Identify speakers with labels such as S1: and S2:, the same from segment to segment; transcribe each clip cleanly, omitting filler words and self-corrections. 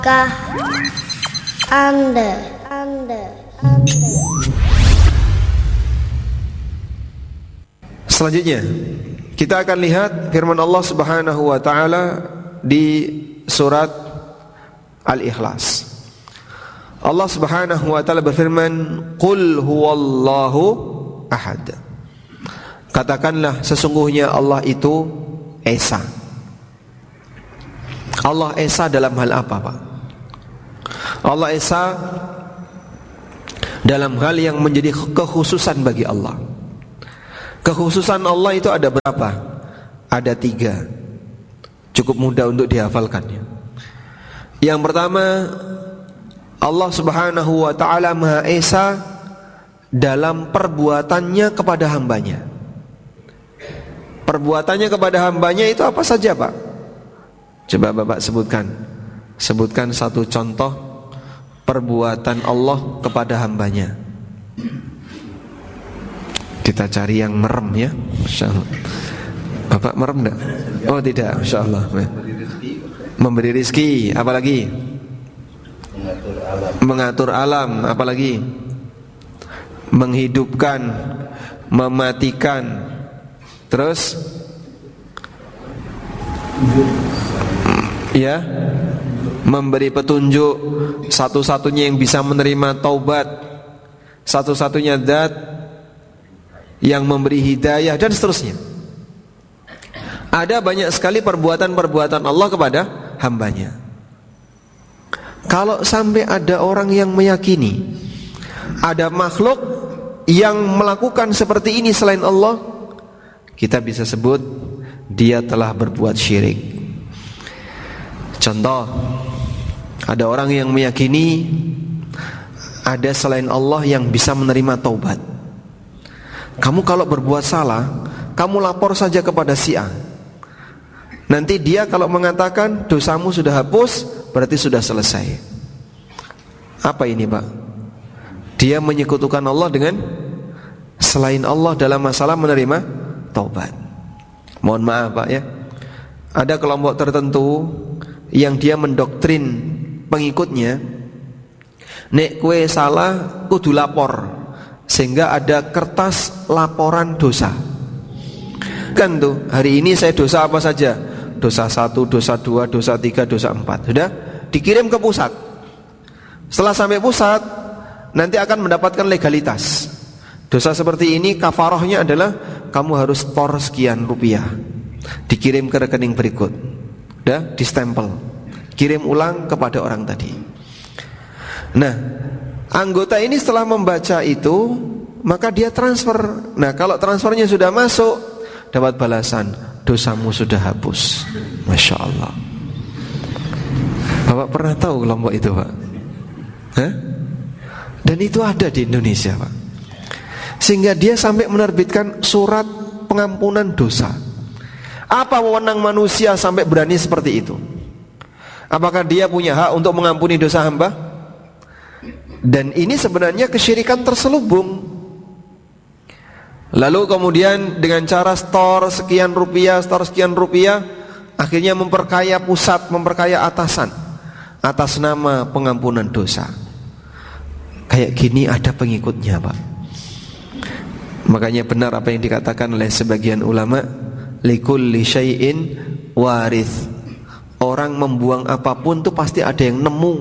S1: Kah Anda
S2: Selanjutnya kita akan lihat firman Allah Subhanahu wa taala di surat Al-Ikhlas. Allah Subhanahu wa taala berfirman, "Qul huwallahu ahad." Katakanlah sesungguhnya Allah itu Esa. Allah Esa dalam hal apa, Pak? Allah Esa dalam hal yang menjadi kekhususan bagi Allah. Kekhususan Allah itu ada berapa? Ada 3. Cukup mudah untuk dihafalkannya. Yang pertama, Allah Subhanahu wa ta'ala Maha Esa dalam perbuatannya kepada hambanya. Perbuatannya kepada hambanya itu apa saja, Pak? Coba Bapak sebutkan satu contoh perbuatan Allah kepada hambanya. Kita cari yang merem ya, insyaallah. Bapak merem enggak? Oh tidak, insyaallah. Memberi rezeki, apalagi? Mengatur alam, apalagi? Menghidupkan, mematikan. Terus ya, memberi petunjuk, satu-satunya yang bisa menerima taubat, satu-satunya zat yang memberi hidayah, dan seterusnya. Ada banyak sekali perbuatan-perbuatan Allah kepada hambanya. Kalau sampai ada orang yang meyakini ada makhluk yang melakukan seperti ini selain Allah, kita bisa sebut dia telah berbuat syirik. Contoh, ada orang yang meyakini ada selain Allah yang bisa menerima taubat. Kamu kalau berbuat salah, kamu lapor saja kepada si A. Nanti dia kalau mengatakan dosamu sudah hapus, berarti sudah selesai. Apa ini, Pak? Dia menyekutukan Allah dengan selain Allah dalam masalah menerima taubat. Mohon maaf, Pak ya. Ada kelompok tertentu yang dia mendoktrin pengikutnya, nek kue salah kudu lapor, sehingga ada kertas laporan dosa. Kan tuh, hari ini saya dosa apa saja? Dosa 1, dosa 2, dosa 3, dosa 4. Sudah dikirim ke pusat. Setelah sampai pusat, nanti akan mendapatkan legalitas. Dosa seperti ini kafarohnya adalah kamu harus store sekian rupiah, dikirim ke rekening berikut, udah distempel, kirim ulang kepada orang tadi. Nah, anggota ini setelah membaca itu, maka dia transfer. Nah, kalau transfernya sudah masuk, dapat balasan, dosamu sudah hapus. Masya Allah. Bapak pernah tahu kelompok itu, Pak? Hah? Dan itu ada di Indonesia, Pak. Sehingga dia sampai menerbitkan surat pengampunan dosa. Apa wewenang manusia sampai berani seperti itu? Apakah dia punya hak untuk mengampuni dosa hamba? Dan ini sebenarnya kesyirikan terselubung. Lalu kemudian dengan cara store sekian rupiah, akhirnya memperkaya pusat, memperkaya atasan atas nama pengampunan dosa. Kayak gini ada pengikutnya, Pak. Makanya benar apa yang dikatakan oleh sebagian ulama, likulli syai'in warith. Orang membuang apapun tuh pasti ada yang nemu.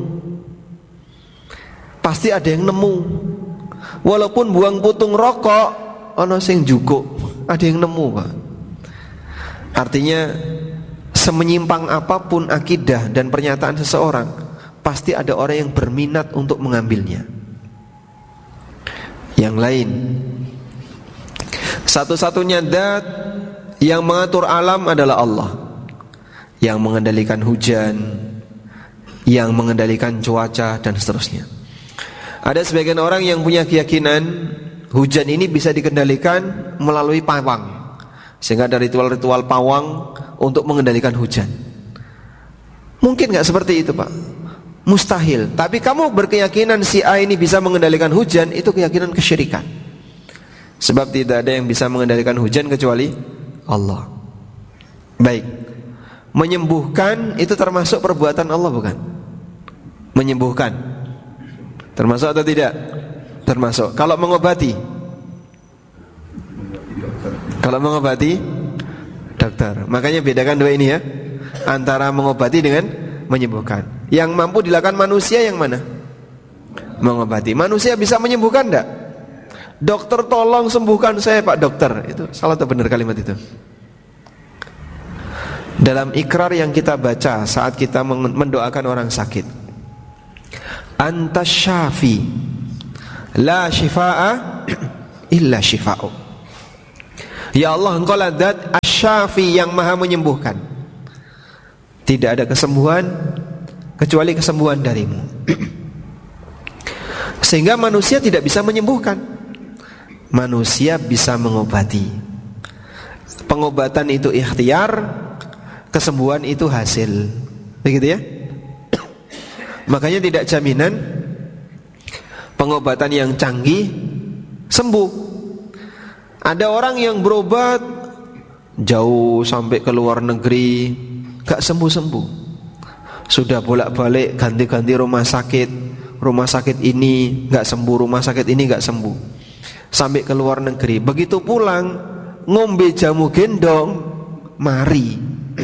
S2: Pasti ada yang nemu. Walaupun buang putung rokok, ono sing jukuk, ada yang nemu, Pak. Artinya semenyimpang apapun akidah dan pernyataan seseorang, pasti ada orang yang berminat untuk mengambilnya. Yang lain, satu-satunya zat yang mengatur alam adalah Allah, yang mengendalikan hujan, yang mengendalikan cuaca, dan seterusnya. Ada sebagian orang yang punya keyakinan hujan ini bisa dikendalikan melalui pawang, sehingga ada ritual-ritual pawang untuk mengendalikan hujan. Mungkin gak seperti itu, Pak? Mustahil. Tapi kamu berkeyakinan si A ini bisa mengendalikan hujan, itu keyakinan kesyirikan. Sebab tidak ada yang bisa mengendalikan hujan kecuali Allah. Baik. Menyembuhkan itu termasuk perbuatan Allah, bukan? Menyembuhkan. Termasuk atau tidak? Termasuk. Kalau mengobati? Kalau mengobati, dokter. Makanya bedakan dua ini ya, antara mengobati dengan menyembuhkan. Yang mampu dilakukan manusia yang mana? Mengobati. Manusia bisa menyembuhkan enggak? Dokter tolong sembuhkan saya Pak Dokter. Itu salah atau benar kalimat itu? Dalam ikrar yang kita baca saat kita mendoakan orang sakit, Anta syafi la shifa'a illa shifa'u. Ya Allah, Engkau lah Zat asy-Syafi yang maha menyembuhkan. Tidak ada kesembuhan kecuali kesembuhan darimu. Sehingga manusia tidak bisa menyembuhkan, manusia bisa mengobati. Pengobatan itu ikhtiar, kesembuhan itu hasil. Begitu ya. Makanya tidak jaminan pengobatan yang canggih sembuh. Ada orang yang berobat jauh sampai ke luar negeri, gak sembuh-sembuh. Sudah bolak-balik ganti-ganti rumah sakit. Rumah sakit ini gak sembuh, rumah sakit ini gak sembuh, sampai ke luar negeri. Begitu pulang ngombe jamu gendong, mari.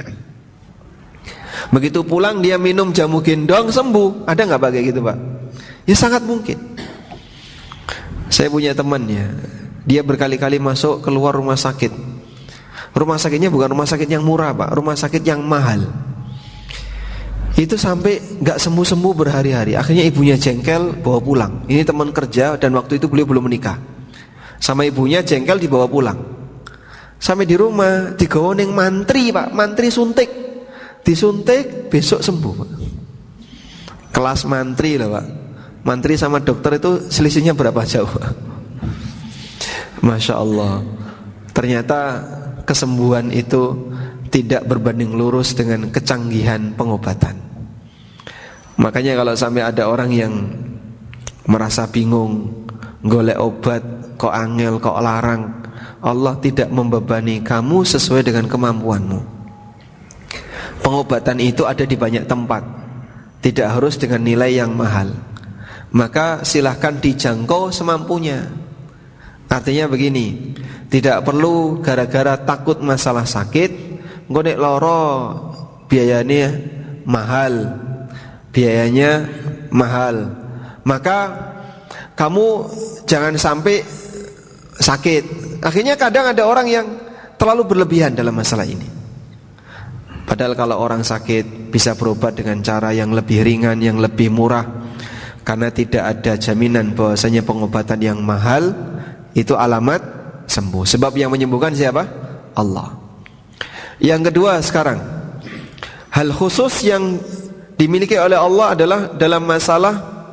S2: Begitu pulang dia minum jamu gendong, sembuh. Ada gak Pak kayak gitu Pak? Ya sangat mungkin. Saya punya teman ya, dia berkali-kali masuk keluar rumah sakit. Rumah sakitnya bukan rumah sakit yang murah Pak, rumah sakit yang mahal. Itu sampai gak sembuh-sembuh berhari-hari. Akhirnya ibunya jengkel, bawa pulang. Ini teman kerja dan waktu itu beliau belum menikah. Sama ibunya jengkel, dibawa pulang. Sampai di rumah digawoning mantri Pak, mantri suntik. Disuntik besok sembuh Pak. Kelas mantri lah Pak. Mantri sama dokter itu selisihnya berapa jauh Pak? Masya Allah. Ternyata kesembuhan itu tidak berbanding lurus dengan kecanggihan pengobatan. Makanya kalau sampai ada orang yang merasa bingung, golek obat kok angel, kok larang, Allah tidak membebani kamu sesuai dengan kemampuanmu. Pengobatan itu ada di banyak tempat, tidak harus dengan nilai yang mahal. Maka silahkan dijangkau semampunya. Artinya begini, tidak perlu gara-gara takut masalah sakit, engko nek loro biayanya mahal. Biayanya mahal. Maka kamu jangan sampai sakit. Akhirnya kadang ada orang yang terlalu berlebihan dalam masalah ini. Padahal kalau orang sakit bisa berobat dengan cara yang lebih ringan, yang lebih murah. Karena tidak ada jaminan bahwasanya pengobatan yang mahal itu alamat sembuh. Sebab yang menyembuhkan siapa? Allah. Yang kedua sekarang, hal khusus yang dimiliki oleh Allah adalah dalam masalah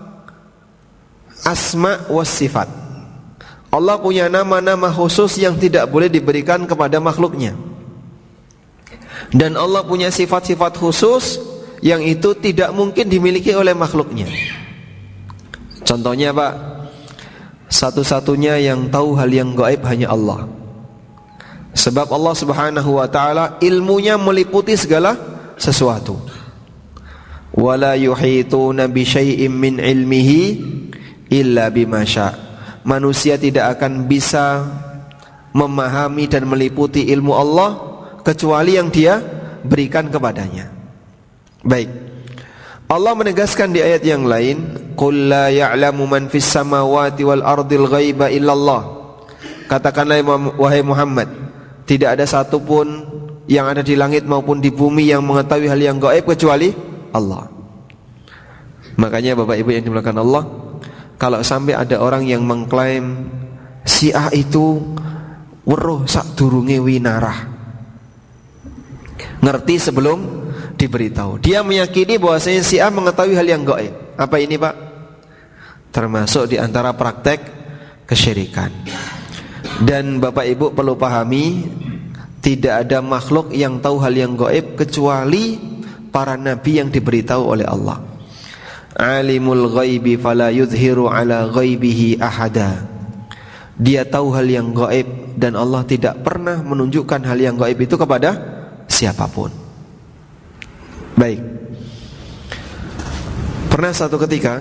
S2: asma was sifat. Allah punya nama-nama khusus yang tidak boleh diberikan kepada makhluknya. Dan Allah punya sifat-sifat khusus yang itu tidak mungkin dimiliki oleh makhluknya. Contohnya Pak, satu-satunya yang tahu hal yang gaib hanya Allah. Sebab Allah Subhanahu wa taala ilmunya meliputi segala sesuatu. Wala yuhituna bi syai'in min ilmihi illa bima syaa. Manusia tidak akan bisa memahami dan meliputi ilmu Allah kecuali yang Dia berikan kepadanya. Baik. Allah menegaskan di ayat yang lain, qul la ya'lamu man fis samawati wal ardil ghaiba illallah. Katakanlah wahai Muhammad, tidak ada satupun yang ada di langit maupun di bumi yang mengetahui hal yang gaib kecuali Allah. Makanya Bapak Ibu yang dimuliakan Allah, kalau sampai ada orang yang mengklaim si A itu weruh sadurunge winarah, ngerti sebelum diberitahu, dia meyakini bahwasanya si A mengetahui hal yang gaib. Apa ini Pak? Termasuk di antara praktek kesyirikan. Dan Bapak Ibu perlu pahami, tidak ada makhluk yang tahu hal yang gaib kecuali para nabi yang diberitahu oleh Allah. Alimul ghaibi fala yuzhiru ala ghaibihi ahada. Dia tahu hal yang gaib dan Allah tidak pernah menunjukkan hal yang gaib itu kepada siapapun. Baik. Pernah satu ketika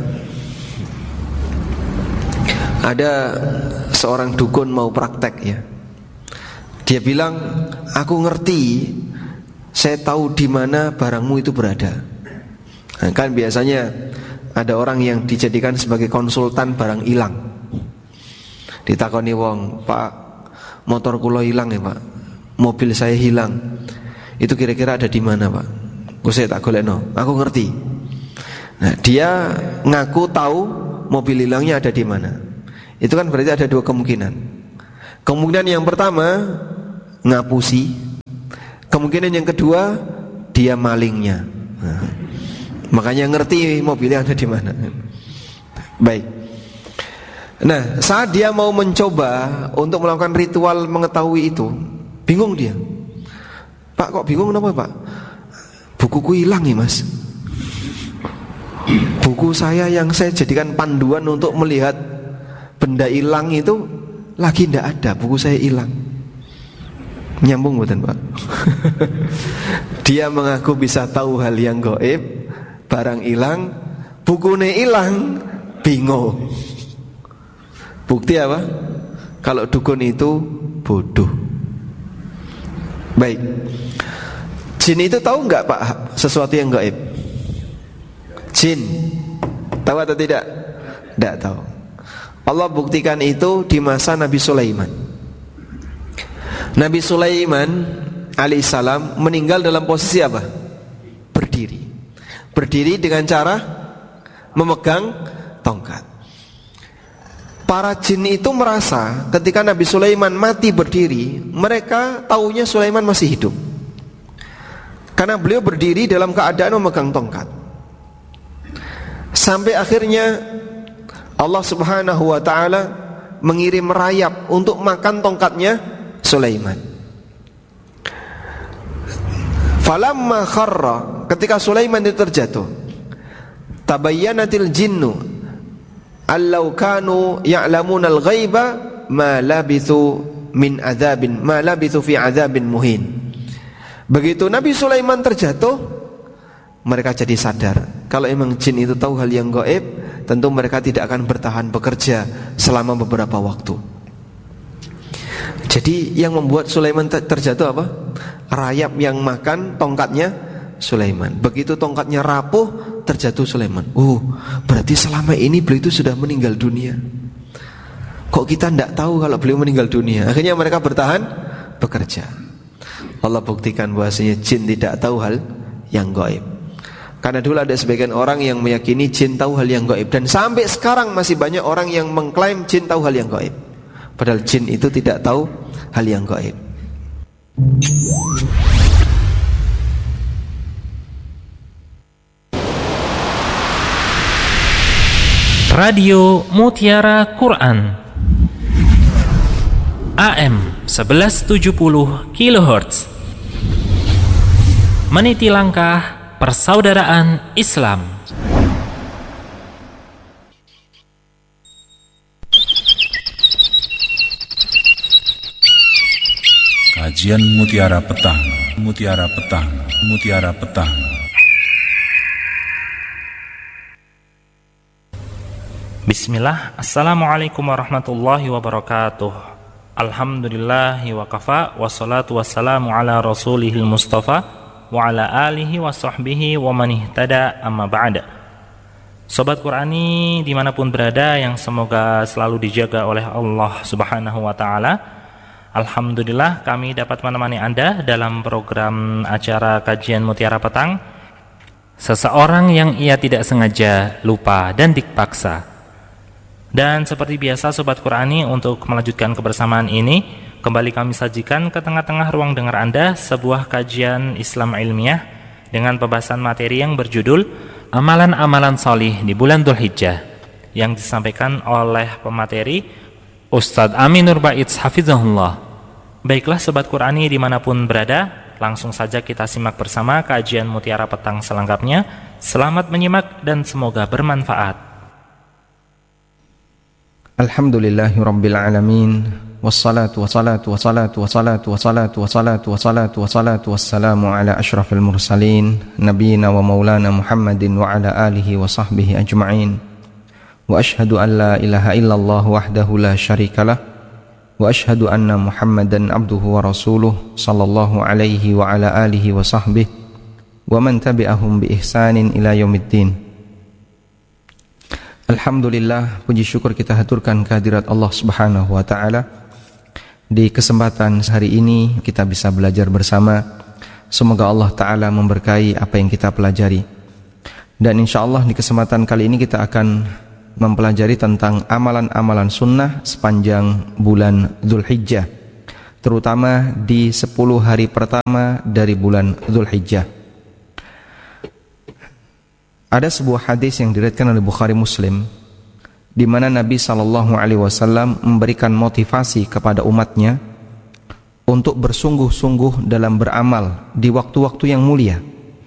S2: ada seorang dukun mau praktek ya. Dia bilang, aku ngerti, saya tahu di mana barangmu itu berada. Nah, kan biasanya ada orang yang dijadikan sebagai konsultan barang hilang. Ditakoni wong, Pak, motor kula hilang ya Pak, mobil saya hilang. Itu kira-kira ada di mana Pak? Saya tak golekno, aku ngerti. Nah, dia ngaku tahu mobil hilangnya ada di mana. Itu kan berarti ada dua kemungkinan. Kemungkinan yang pertama, ngapusi. Kemungkinan yang kedua, dia malingnya. Nah, makanya ngerti mobilnya ada di mana. Baik. Nah, saat dia mau mencoba untuk melakukan ritual mengetahui itu, bingung dia. Pak, kok bingung kenapa Pak? Bukuku hilang ya Mas. Buku saya yang saya jadikan panduan untuk melihat benda hilang itu lagi tidak ada, buku saya hilang. Nyambung bukan Pak? Dia mengaku bisa tahu hal yang gaib, barang hilang, bukunya hilang, bingung. Bukti apa? Kalau dukun itu bodoh. Baik. Jin itu tahu enggak Pak sesuatu yang gaib? Jin tahu atau tidak? Tidak tahu. Allah buktikan itu di masa Nabi Sulaiman. Nabi Sulaiman alaihissalam meninggal dalam posisi apa? Berdiri. Berdiri dengan cara memegang tongkat. Para jin itu merasa ketika Nabi Sulaiman mati berdiri, mereka taunya Sulaiman masih hidup. Karena beliau berdiri dalam keadaan memegang tongkat. Sampai akhirnya Allah Subhanahu wa ta'ala mengirim rayap untuk makan tongkatnya Sulaiman. Falamma kharra, ketika Sulaiman itu terjatuh, tabayyanatil jinnu allau kanu ya'lamun al-ghaiba ma labithu min adzabin ma labithu fi adzabin muhin. Begitu Nabi Sulaiman terjatuh, mereka jadi sadar kalau emang jin itu tahu hal yang gaib, tentu mereka tidak akan bertahan bekerja selama beberapa waktu. Jadi yang membuat Sulaiman terjatuh apa? Rayap yang makan tongkatnya Sulaiman. Begitu tongkatnya rapuh, terjatuh Sulaiman. Berarti selama ini beliau itu sudah meninggal dunia. Kok kita tidak tahu kalau beliau meninggal dunia? Akhirnya mereka bertahan bekerja. Allah buktikan bahwasanya jin tidak tahu hal yang gaib. Karena dulu ada sebagian orang yang meyakini jin tahu hal yang gaib, dan sampai sekarang masih banyak orang yang mengklaim jin tahu hal yang gaib. Padahal jin itu tidak tahu hal yang gaib.
S3: Radio Mutiara Quran AM 1170 kHz, meniti langkah persaudaraan Islam.
S4: Kajian Mutiara Petang, Mutiara Petang, Mutiara Petang.
S3: Bismillah, Assalamualaikum warahmatullahi wabarakatuh. Alhamdulillahi wa kafa, wassalatu wassalamu ala rasulihil mustafa wa ala alihi wa sahbihi wa man ihtada, amma ba'da. Sobat Qurani dimanapun berada, yang semoga selalu dijaga oleh Allah Subhanahu wa ta'ala. Alhamdulillah kami dapat menemani Anda dalam program acara Kajian Mutiara Petang. Seseorang yang ia tidak sengaja, lupa dan dipaksa. Dan seperti biasa Sobat Qurani, untuk melanjutkan kebersamaan ini, kembali kami sajikan ke tengah-tengah ruang dengar Anda sebuah kajian Islam ilmiah dengan pembahasan materi yang berjudul Amalan-amalan Salih di bulan Dzulhijjah, yang disampaikan oleh pemateri Ustadz Aminur Baits Hafizahullah. Baiklah Sobat Qurani dimanapun berada, langsung saja kita simak bersama kajian Mutiara Petang selengkapnya. Selamat menyimak dan semoga bermanfaat.
S2: Alhamdulillahi Rabbil Alamin. Wassalatu wassalatu wassalatu wassalatu wassalatu wassalatu wassalatu wassalatu wassalamu ala ashrafil mursalin Nabiyina wa maulana Muhammadin wa ala alihi wa sahbihi ajma'in. Wa ashhadu an la ilaha illallah wahdahu la syarikalah. Wa ashhadu anna Muhammadan abduhu wa rasuluh sallallahu alaihi wa ala alihi wa sahbihi wa man tabi'ahum bi ihsanin ila yaumiddin. Alhamdulillah, puji syukur kita haturkan kehadirat Allah Subhanahu wa taala. Di kesempatan hari ini kita bisa belajar bersama. Semoga Allah taala memberkahi apa yang kita pelajari. Dan insyaallah di kesempatan kali ini kita akan mempelajari tentang amalan-amalan sunnah sepanjang bulan Dzulhijjah, terutama di 10 hari pertama dari bulan Dzulhijjah. Ada sebuah hadis yang diriwayatkan oleh Bukhari Muslim, di mana Nabi SAW memberikan motivasi kepada umatnya untuk bersungguh-sungguh dalam beramal di waktu-waktu yang mulia,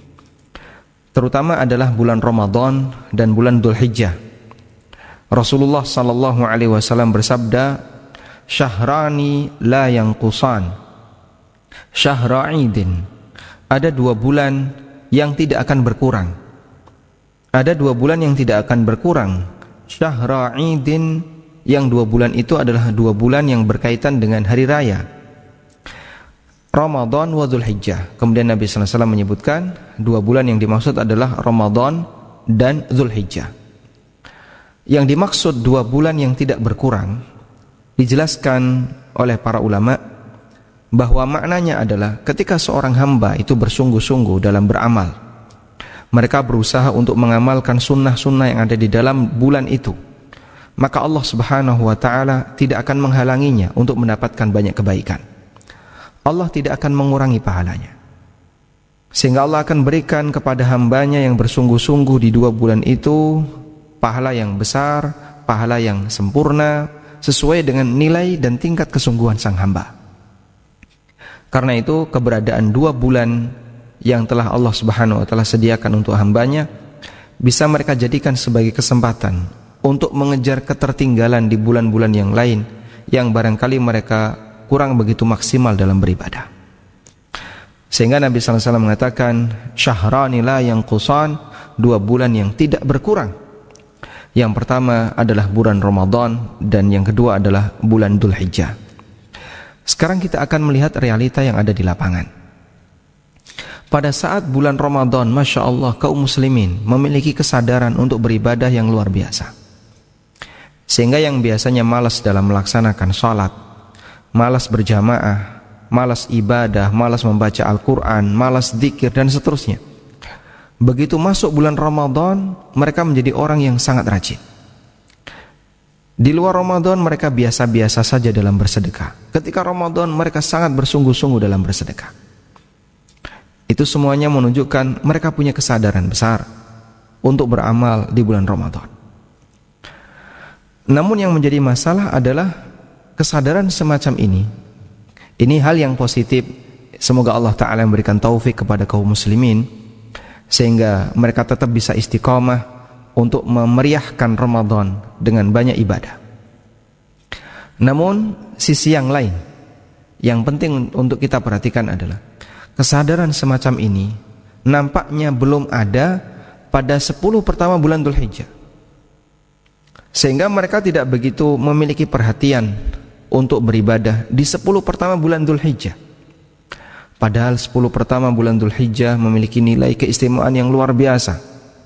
S2: terutama adalah bulan Ramadan dan bulan Dzulhijjah. Rasulullah SAW bersabda, "Syahrani la yanqusan, syahra idin." Ada 2 bulan yang tidak akan berkurang. Ada 2 bulan yang tidak akan berkurang. Syahra idin, yang 2 bulan itu adalah 2 bulan yang berkaitan dengan hari raya Ramadan wa Dzulhijjah. Kemudian Nabi SAW menyebutkan 2 bulan yang dimaksud adalah Ramadan dan Dzulhijjah. Yang dimaksud 2 bulan yang tidak berkurang dijelaskan oleh para ulama bahwa maknanya adalah ketika seorang hamba itu bersungguh-sungguh dalam beramal, mereka berusaha untuk mengamalkan sunnah-sunnah yang ada di dalam bulan itu, maka Allah Subhanahu wa ta'ala tidak akan menghalanginya untuk mendapatkan banyak kebaikan. Allah tidak akan mengurangi pahalanya, sehingga Allah akan berikan kepada hambanya yang bersungguh-sungguh di 2 bulan itu pahala yang besar, pahala yang sempurna, sesuai dengan nilai dan tingkat kesungguhan sang hamba. Karena itu keberadaan 2 bulan yang telah Allah Subhanahu wa ta'ala sediakan untuk hambanya bisa mereka jadikan sebagai kesempatan untuk mengejar ketertinggalan di bulan-bulan yang lain yang barangkali mereka kurang begitu maksimal dalam beribadah. Sehingga Nabi SAW mengatakan, "Syahrani la yanqusan", 2 bulan yang tidak berkurang. Yang pertama adalah bulan Ramadan dan yang kedua adalah bulan Dzulhijjah. Sekarang kita akan melihat realita yang ada di lapangan. Pada saat bulan Ramadan, Masya Allah, kaum muslimin memiliki kesadaran untuk beribadah yang luar biasa. Sehingga yang biasanya malas dalam melaksanakan sholat, malas berjamaah, malas ibadah, malas membaca Al-Quran, malas zikir dan seterusnya, begitu masuk bulan Ramadan, mereka menjadi orang yang sangat rajin. Di luar Ramadan mereka biasa-biasa saja dalam bersedekah. Ketika Ramadan mereka sangat bersungguh-sungguh dalam bersedekah. Itu semuanya menunjukkan mereka punya kesadaran besar untuk beramal di bulan Ramadan. Namun yang menjadi masalah adalah kesadaran semacam ini. Ini hal yang positif. Semoga Allah Ta'ala memberikan taufik kepada kaum muslimin sehingga mereka tetap bisa istiqamah untuk memeriahkan Ramadan dengan banyak ibadah. Namun sisi yang lain yang penting untuk kita perhatikan adalah kesadaran semacam ini nampaknya belum ada pada 10 pertama bulan Dzulhijjah, sehingga mereka tidak begitu memiliki perhatian untuk beribadah di 10 pertama bulan Dzulhijjah. Padahal 10 pertama bulan Dzulhijjah memiliki nilai keistimewaan yang luar biasa,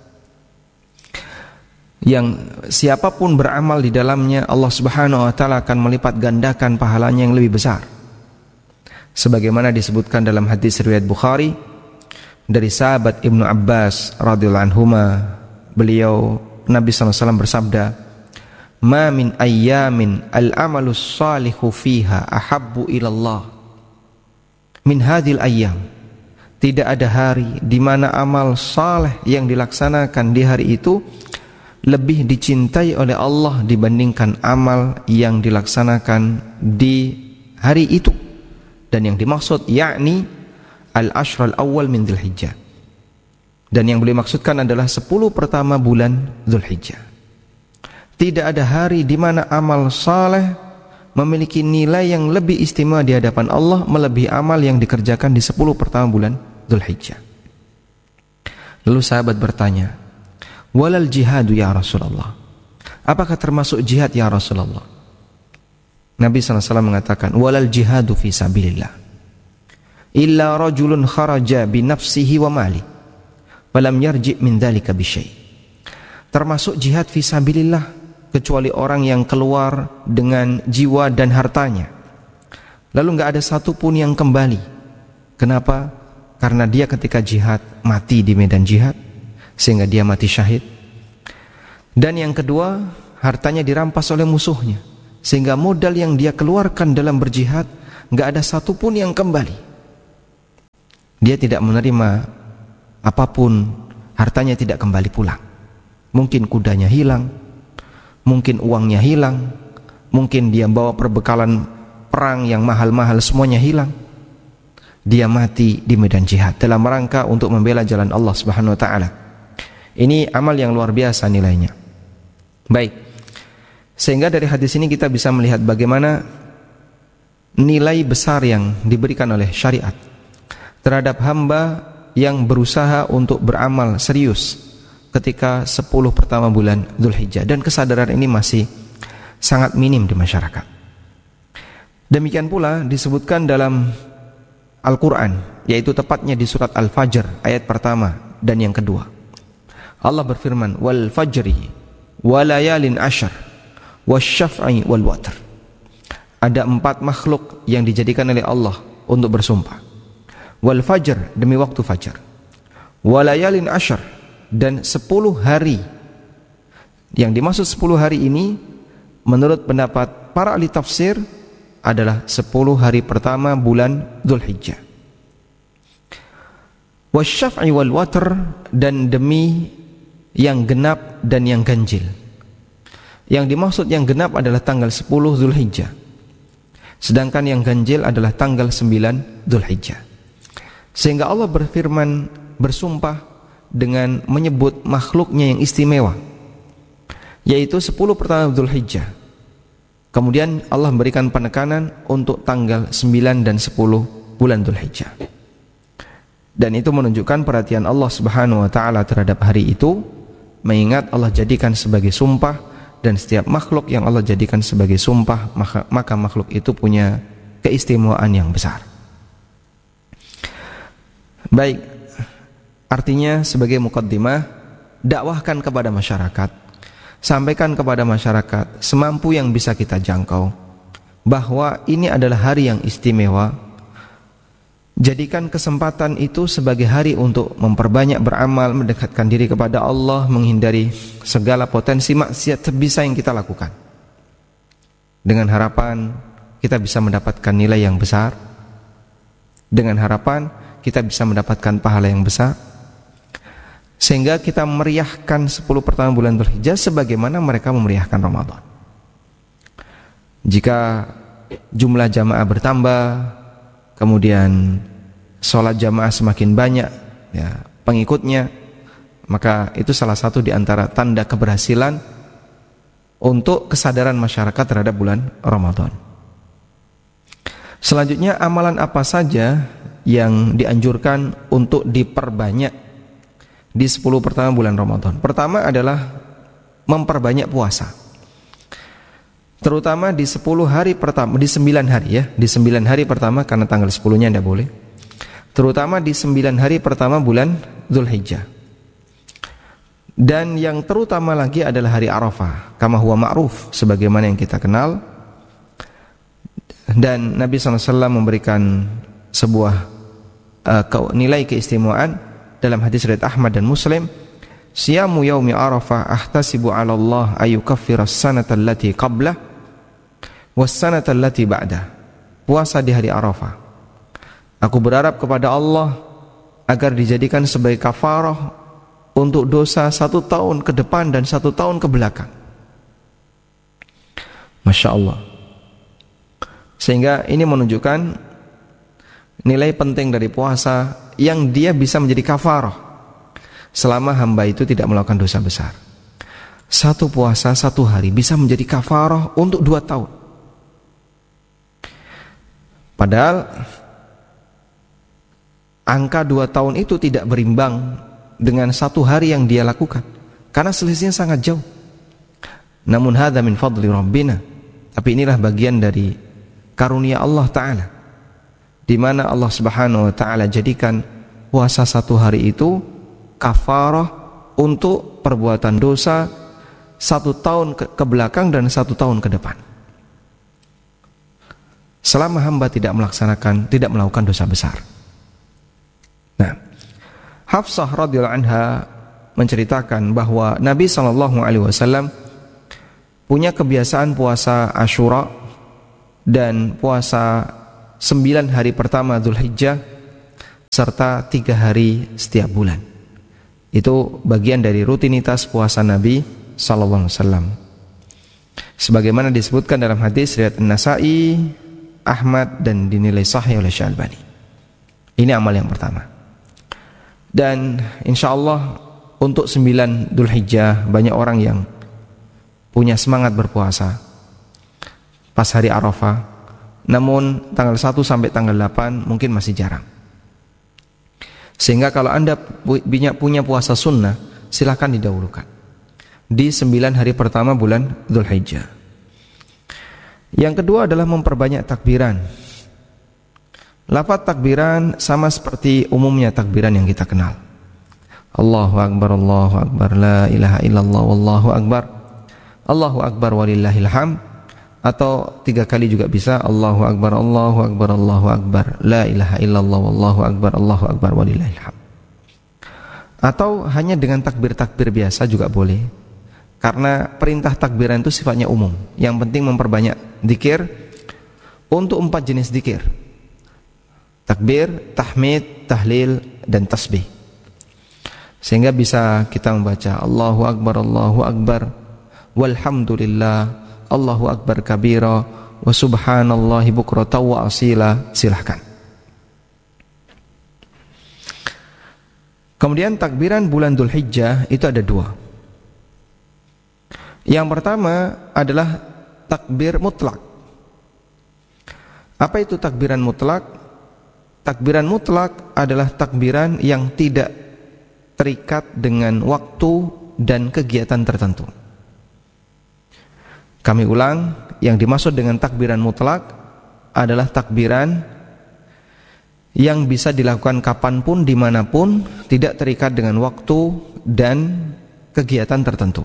S2: yang siapapun beramal di dalamnya Allah Subhanahu wa ta'ala akan melipat gandakan pahalanya yang lebih besar. Sebagaimana disebutkan dalam hadis riwayat Bukhari dari sahabat Ibnu Abbas radhiyallahu anhuma, beliau Nabi SAW bersabda, "Ma min ayyamin al-amalus salihu fiha ahabbu ilallah min hadhil ayyam." Tidak ada hari di mana amal saleh yang dilaksanakan di hari itu lebih dicintai oleh Allah dibandingkan amal yang dilaksanakan di hari itu. Dan yang dimaksud yakni al-ashr al-awwal min Dzulhijjah. Dan yang beliau maksudkan adalah 10 pertama bulan Dzulhijjah. tidak ada hari di mana amal saleh memiliki nilai yang lebih istimewa di hadapan Allah melebihi amal yang dikerjakan di 10 pertama bulan Dzulhijjah. Lalu sahabat bertanya, walal jihadu ya Rasulullah, apakah termasuk jihad ya Rasulullah? Nabi SAW mengatakan, walal jihadu fi sabilillah illa rajulun kharaja bi nafsihi wa mali falam yarji' min dzalika bi syai'. Termasuk jihad fi sabilillah kecuali orang yang keluar dengan jiwa dan hartanya, lalu enggak ada satupun yang kembali. Kenapa? Karena dia ketika jihad mati di medan jihad, sehingga dia mati syahid. Dan yang kedua, hartanya dirampas oleh musuhnya, sehingga modal yang dia keluarkan dalam berjihad enggak ada satupun yang kembali. Dia tidak menerima apapun, hartanya tidak kembali pulang. Mungkin kudanya hilang, mungkin uangnya hilang, mungkin dia bawa perbekalan perang yang mahal-mahal, semuanya hilang. Dia mati di medan jihad dalam rangka untuk membela jalan Allah Subhanahu wa taala. Ini amal yang luar biasa nilainya. Baik. Sehingga dari hadis ini kita bisa melihat bagaimana nilai besar yang diberikan oleh syariat terhadap hamba yang berusaha untuk beramal serius ketika 10 pertama bulan Dzulhijjah, dan kesadaran ini masih sangat minim di masyarakat. Demikian pula disebutkan dalam Al-Quran, yaitu tepatnya di surat Al-Fajr ayat pertama dan yang kedua. Allah berfirman, wal fajri walayalin ashar wasyaf'i wal watr. Ada 4 makhluk yang dijadikan oleh Allah untuk bersumpah. Wal fajr, demi waktu fajar. Walayalin ashar, dan 10 hari. Yang dimaksud 10 hari ini menurut pendapat para ahli tafsir adalah 10 hari pertama bulan Dzulhijjah. Wasyaf'i wal watr, dan demi yang genap dan yang ganjil. Yang dimaksud yang genap adalah tanggal 10 Dzulhijjah, sedangkan yang ganjil adalah tanggal 9 Dzulhijjah. Sehingga Allah berfirman, bersumpah dengan menyebut makhluknya yang istimewa, yaitu 10 pertama Dzulhijjah. Kemudian Allah memberikan penekanan untuk tanggal 9 dan 10 bulan Dzulhijjah. Dan itu menunjukkan perhatian Allah Subhanahu wa taala terhadap hari itu, mengingat Allah jadikan sebagai sumpah, dan setiap makhluk yang Allah jadikan sebagai sumpah, maka makhluk itu punya keistimewaan yang besar. Baik, artinya sebagai muqaddimah, dakwahkan kepada masyarakat, sampaikan kepada masyarakat semampu yang bisa kita jangkau bahwa ini adalah hari yang istimewa. Jadikan kesempatan itu sebagai hari untuk memperbanyak beramal, mendekatkan diri kepada Allah, menghindari segala potensi maksiat sebisa yang kita lakukan, dengan harapan kita bisa mendapatkan nilai yang besar, dengan harapan kita bisa mendapatkan pahala yang besar, sehingga kita meriahkan 10 pertama bulan Dzulhijjah sebagaimana mereka memeriahkan Ramadan. Jika jumlah jamaah bertambah, kemudian sholat jamaah semakin banyak, ya, pengikutnya, maka itu salah satu di antara tanda keberhasilan untuk kesadaran masyarakat terhadap bulan Ramadan. Selanjutnya, amalan apa saja yang dianjurkan untuk diperbanyak di 10 pertama bulan Ramadan? Pertama adalah memperbanyak puasa, terutama di 10 hari pertama, di 9 hari ya, di 9 hari pertama, karena tanggal 10-nya tidak boleh, terutama di 9 hari pertama bulan Dzulhijjah. Dan yang terutama lagi adalah hari Arafah, kama huwa ma'ruf, sebagaimana yang kita kenal. Dan Nabi SAW memberikan sebuah nilai keistimewaan dalam hadis riwayat Ahmad dan Muslim, siyamu yaumi Arafah ahtasibu 'ala Allah ayukaffira as-sanata allati qablah was-sanata allati ba'dah. Puasa di hari Arafah, aku berharap kepada Allah agar dijadikan sebagai kafarah untuk dosa 1 tahun ke depan dan 1 tahun ke belakang. Masya Allah. Sehingga ini menunjukkan nilai penting dari puasa, yang dia bisa menjadi kafarah selama hamba itu tidak melakukan dosa besar. Satu puasa satu hari bisa menjadi kafarah untuk 2 tahun. Padahal angka 2 tahun itu tidak berimbang dengan 1 hari yang dia lakukan, karena selisihnya sangat jauh. Namun hadza min fadli rabbina. Tapi inilah bagian dari karunia Allah Ta'ala, di mana Allah Subhanahu wa Ta'ala jadikan puasa 1 hari itu kafarah untuk perbuatan dosa 1 tahun ke belakang dan 1 tahun ke depan, selama hamba tidak melakukan dosa besar. Nah, Hafsah radhiyallahu anha menceritakan bahwa Nabi SAW punya kebiasaan puasa Asyura dan puasa 9 hari pertama Dzulhijjah serta 3 hari setiap bulan. Itu bagian dari rutinitas puasa Nabi sallallahu alaihi wasallam. Sebagaimana disebutkan dalam hadis riwayat An-Nasa'i, Ahmad, dan dinilai sahih oleh Syalbani. Ini amal yang pertama. Dan insyaallah untuk 9 Dzulhijjah banyak orang yang punya semangat berpuasa pas hari Arafah. Namun tanggal 1 sampai tanggal 8 mungkin masih jarang. Sehingga kalau Anda punya puasa sunnah, silahkan didahulukan di 9 hari pertama bulan Dzulhijjah. Yang kedua adalah memperbanyak takbiran. Lafaz takbiran sama seperti umumnya takbiran yang kita kenal. Allahu Akbar, Allahu Akbar, la ilaha illallah, wallahu akbar, Allahu Akbar walillahil hamd. Atau 3 kali juga bisa, Allahu Akbar, Allahu Akbar, Allahu Akbar, la ilaha illallah, wallahu akbar, Allahu Akbar walillahil hamd. Atau hanya dengan takbir-takbir biasa juga boleh, karena perintah takbiran itu sifatnya umum. Yang penting memperbanyak dzikir untuk 4 jenis dzikir: takbir, tahmid, tahlil, dan tasbih. Sehingga bisa kita membaca Allahu Akbar, Allahu Akbar, walhamdulillah, Allahu Akbar kabira, wa subhanallahi bukratan wa asila. Silahkan. Kemudian takbiran bulan Dzulhijjah itu ada 2. Yang pertama adalah takbir mutlak. Apa itu takbiran mutlak? Takbiran mutlak adalah takbiran yang tidak terikat dengan waktu dan kegiatan tertentu. Kami ulang, yang dimaksud dengan takbiran mutlak adalah takbiran yang bisa dilakukan kapanpun, dimanapun, tidak terikat dengan waktu dan kegiatan tertentu.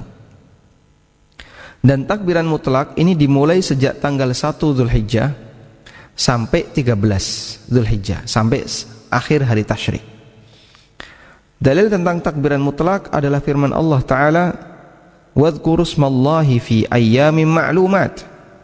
S2: Dan takbiran mutlak ini dimulai sejak tanggal 1 Dzulhijjah sampai 13 Dzulhijjah, sampai akhir hari tasyrik. Dalil tentang takbiran mutlak adalah firman Allah Ta'ala, wadhkuru smallahi fi ayyamin ma'lumat.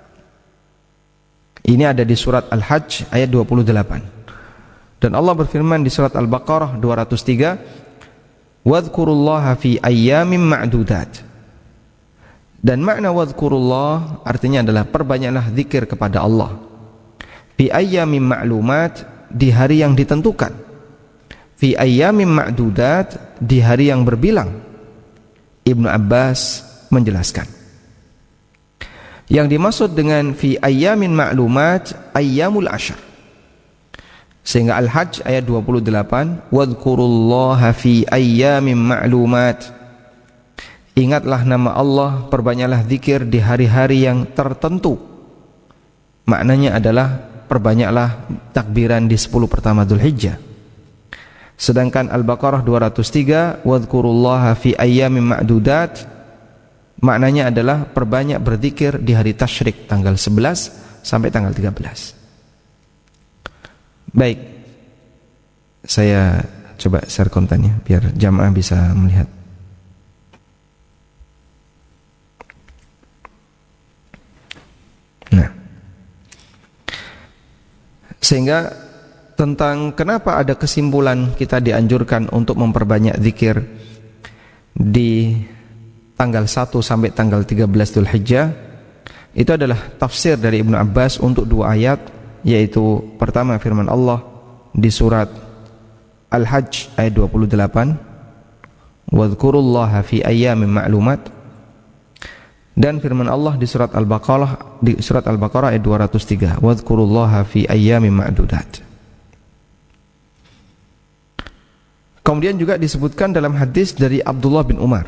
S2: Ini ada di surat Al-Hajj ayat 28. Dan Allah berfirman di surat Al-Baqarah 203, wadhkurullaha fi ayyamin ma'dudat. Dan makna wadhkurullah artinya adalah perbanyaklah zikir kepada Allah. Fi ayyamin ma'lumat, di hari yang ditentukan. Fi ayyamin ma'dudat, di hari yang berbilang. Ibnu Abbas menjelaskan. Yang dimaksud dengan fi ayyamin ma'lumat, ayyamul ashr. Sehingga Al-Hajj ayat 28, wadhkurullaha fi ayyamin ma'lumat. Ingatlah nama Allah, perbanyaklah zikir di hari-hari yang tertentu. Maknanya adalah perbanyaklah takbiran di 10 pertama Dzulhijjah. Sedangkan Al-Baqarah 203, wadhkurullaha fi ayyamin ma'dudat, maknanya adalah perbanyak berzikir di hari tasyrik tanggal 11 sampai tanggal 13. Baik, saya coba share kontennya biar jamaah bisa melihat. Nah, sehingga tentang kenapa ada kesimpulan kita dianjurkan untuk memperbanyak zikir di tanggal 1 sampai tanggal 13 Dzulhijjah, itu adalah tafsir dari Ibnu Abbas untuk 2 ayat, yaitu pertama firman Allah di surat Al-Hajj ayat 28, wadhkurullaha fi ayyamin ma'lumat, Dan firman Allah di surat Al-Baqarah ayat 203, wadhkurullaha fi ayyamin ma'dudat. Kemudian juga disebutkan dalam hadis dari Abdullah bin Umar,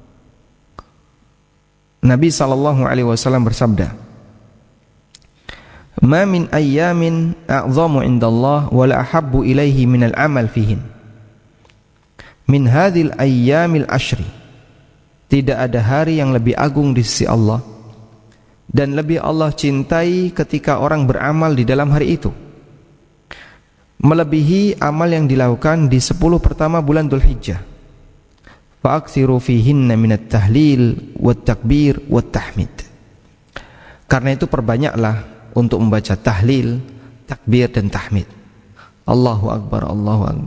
S2: Nabi SAW bersabda, "Ma min ayyamin a'zamu indallah wa la ahabbu ilaihi minal amal fihin min hadhil ayyamil ashri." Tidak ada hari yang lebih agung di sisi Allah dan lebih Allah cintai ketika orang beramal di dalam hari itu, melebihi amal yang dilakukan di 10 pertama bulan Dzulhijjah. Fa'aksiru fihinna minat tahlil wat takbir wat tahmid. Karena itu perbanyaklah untuk membaca tahlil, takbir dan tahmid. Allahu akbar, Allahu akbar.